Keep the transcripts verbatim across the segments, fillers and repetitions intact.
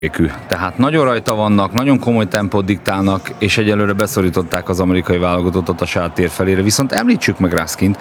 Tehát nagyon rajta vannak, nagyon komoly tempót diktálnak, és egyelőre beszorították az amerikai válogatottat a saját tér felére. Viszont említsük meg Raskint,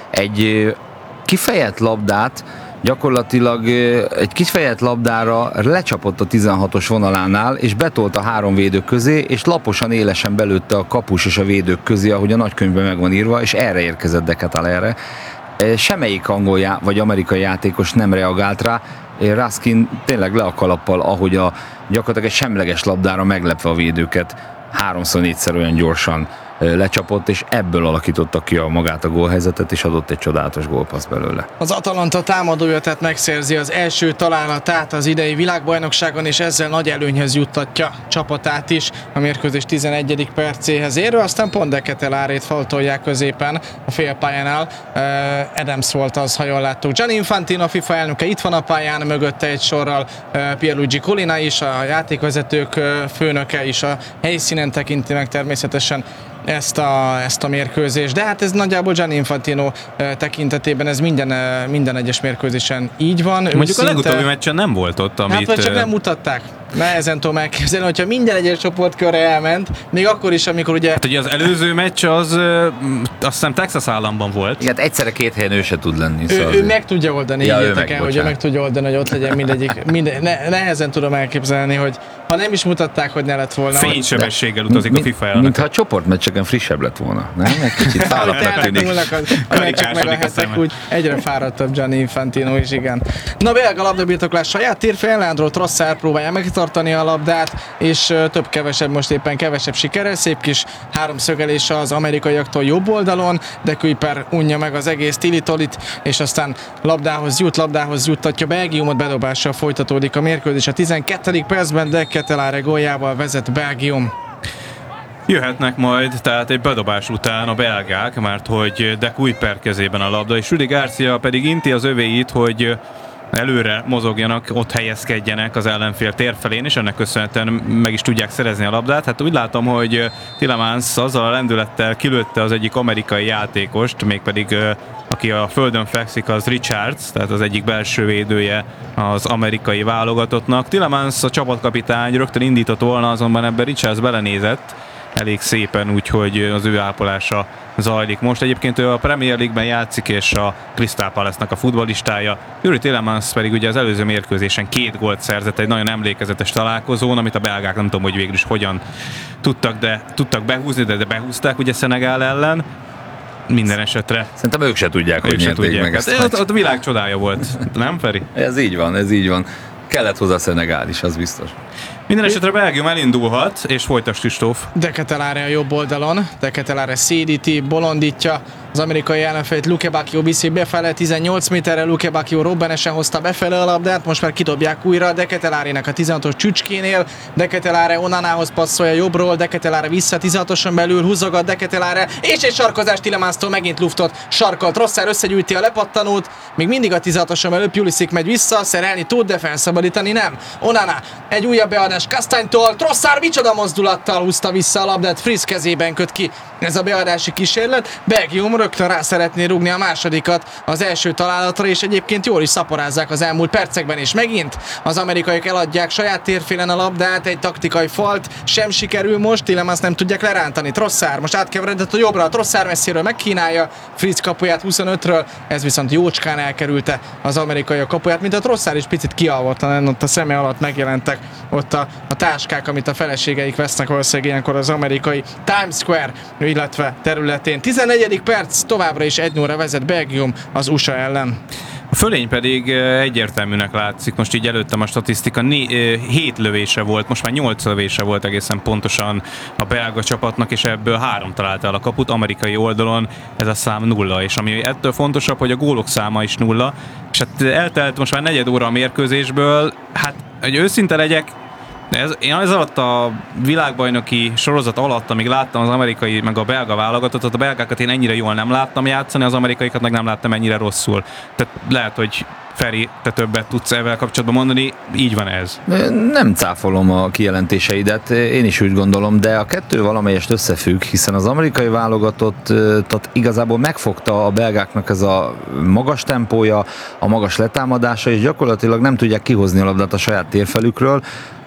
egy kifejelt labdát, gyakorlatilag egy kifejelt labdára lecsapott a tizenhatos vonalánál, és betolt a három védők közé, és laposan, élesen belőtte a kapus és a védők közé, ahogy a nagykönyvben meg van írva, és erre érkezett De Ketelaere. Semmelyik angol já- vagy amerikai játékos nem reagált rá. Raskin tényleg le a kalappal, ahogy a gyakorlatilag egy semleges labdára meglepve a védőket háromszor, négyszer olyan gyorsan lecsapott, és ebből alakította ki a magát a gólhelyzetet, és adott egy csodálatos gólpaszt belőle. Az Atalanta támadója tehát megszerzi az első találatát az idei világbajnokságon, és ezzel nagy előnyhöz juttatja csapatát is a mérkőzés tizenegyedik percéhez érő, aztán pont De Ketelárét faltolják középen a félpályánál. Adams volt az, ha jól láttuk. Gianni Infantino, FIFA elnöke itt van a pályán, mögötte egy sorral Pierluigi Collina is, a játékvezetők főnöke is a helyszínen tekinti meg természetesen ezt a, ezt a mérkőzést, de hát ez nagyjából Gianni Infantino tekintetében ez minden, minden egyes mérkőzésen így van. Mondjuk szinte... a legutóbbi meccsen nem volt ott, amit... Hát vagy csak nem mutatták. Nehezen tudom elképzelni, hogyha minden egyes csoportkörre elment, még akkor is, amikor ugye... Hát ugye az előző meccs az azt hiszem Texas államban volt. Igen, egyszerre két helyen ő se tud lenni. Ő, szóval ő meg tudja oldani, ja, ígértek el, hogy ő meg tudja oldani, hogy ott legyen mindegyik. Minden, ne, nehezen tudom elképzelni, hogy ha nem is mutatták, hogy ne lett volna. Fénysebességgel utazik mi, a FIFA elnök. Mintha a csoportmeccseken frissebb lett volna, nem? Egy kicsit fáradtnak tűnik. A meccsek meg a hetek, úgy egyre fáradtabb Gianni Infantino is, igen. Na, belga labdabirtoklás saját térfélen, Leandro Trossard próbálja megtartani a labdát, és több-kevesebb, most éppen kevesebb sikere, szép kis háromszögelés az amerikaiaktól jobb oldalon, de Kuiper unja meg az egész tilitolit, és aztán labdához jut, labdához juttatja Belgiumot, bedobással folytatódik a mérkőzés. A tizenkettedik percben De Ketelaere góljával vezet Belgium. Jöhetnek majd, tehát egy bedobás után a belgák, mert hogy De Kuiper kezében a labda, és Rudi Garcia pedig inti az övéit, hogy előre mozogjanak, ott helyezkedjenek az ellenfél tér felén, és ennek köszönhetően meg is tudják szerezni a labdát. Hát úgy látom, hogy Tielemans azzal a lendülettel kilőtte az egyik amerikai játékost, mégpedig aki a földön fekszik, az Richards, tehát az egyik belső védője az amerikai válogatottnak. Tielemans, a csapatkapitány rögtön indított volna, azonban ebben Richards belenézett elég szépen, úgyhogy az ő ápolása zajlik most. Egyébként ő a Premier League-ben játszik, és a Crystal Palace-nak a futballistája. Yuri Tielemans pedig ugye az előző mérkőzésen két gólt szerzett egy nagyon emlékezetes találkozón, amit a belgák nem tudom, hogy végül is hogyan tudtak, de tudtak behúzni, de, de behúzták ugye Szenegál ellen. Minden esetre. Szerintem ők se tudják, ők hogy nyerték meg ezt. Hát, ott a világ csodája volt, nem Feri? Ez így van, ez így van. Kellett hozzá Szenegál is, az biztos. Minden esetre Belgium elindulhat, és folytas Kristóf. De Ketelaere a jobb oldalon, De Ketelaere szédíti, bolondítja az amerikai ellenfélt, Luke Bacchio viszi befele, tizennyolc méterre Luke Bacchio robbenesen hozta befele a labdát, most már kidobják újra De Ketelaerének a tizenhatos csücskénél, De Ketelaere Onanához passzolja jobbról, De Ketelaere vissza tizenhatoson belül, húzogat De Ketelaere, és egy sarkozás Tielemans-tól megint luftot sarkolt, Trossard összegyűjti a lepattanót, még mindig a tizenhatoson belül, Pulisic megy vissza, szerelni tud, de felszabadítani nem. Onana, egy újabb beadás Kastánytól, Trossard micsoda mozdulattal húzta vissza a labdát, Fritz kezében köt ki ez a beadási kísérlet, Belgium rögtön rá szeretné rúgni a másodikat az első találatra, és egyébként jól is szaporázzák az elmúlt percekben, és megint az amerikaiak eladják saját térfélen a labdát, egy taktikai falt sem sikerül most, Tielemans nem tudják lerántani, Trossard most átkeveredett a jobbra, Trossard messziről megkínálja Fritz kapuját huszonötről, ez viszont jócskán elkerülte az amerikai a kapuját, mint a Trossard is picit kialvatlan, ott a szeme alatt megjelentek ott a, a táskák, amit a feleségeik vesznek valószínűleg ilyenkor az amerikai Times Square, illetve területén. tizennegyedik perc, továbbra is egy nulla vezet Belgium az u es á ellen. A fölény pedig egyértelműnek látszik, most így előttem a statisztika, hét lövése volt, most már nyolc lövése volt egészen pontosan a belga csapatnak, és ebből három találta el a kaput, amerikai oldalon ez a szám nulla, és ami ettől fontosabb, hogy a gólok száma is nulla, és hát eltelt most már negyed óra a mérkőzésből, hát hogy őszinte legyek, ez, én ez alatt a világbajnoki sorozat alatt, amíg láttam az amerikai meg a belga válogatottat, a belgákat én ennyire jól nem láttam játszani, az amerikaikat meg nem láttam ennyire rosszul. Tehát lehet, hogy Feri, te többet tudsz ezzel kapcsolatban mondani, így van ez. Nem cáfolom a kijelentéseidet, én is úgy gondolom, de a kettő valamelyest összefügg, hiszen az amerikai válogatott tehát igazából megfogta a belgáknak ez a magas tempója, a magas letámadása, és gyakorlatilag nem tudják kihozni a labdát a saját térfelükről.